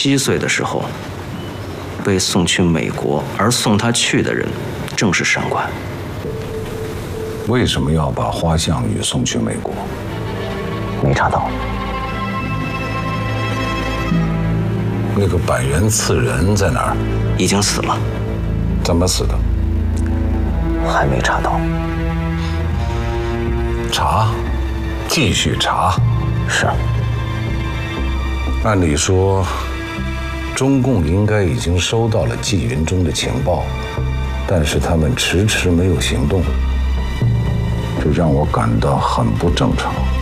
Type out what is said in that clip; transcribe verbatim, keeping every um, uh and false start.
七岁的时候被送去美国，而送他去的人正是上官。 为什么要把花向宇送去美国？ 没查到。 那个板垣次人在哪儿？ 已经死了。 怎么死的？ 还没查到。 查，继续查。 是。 按理说，中共应该已经收到了纪云中的情报，但是他们迟迟没有行动，这让我感到很不正常。